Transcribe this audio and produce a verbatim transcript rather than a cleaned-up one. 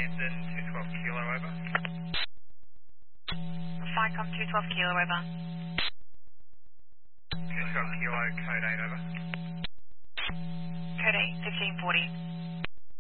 Hampton, two twelve kilo over. Ficom two twelve kilo over. two twelve kilo, code eight over. Code eight, fifteen forty.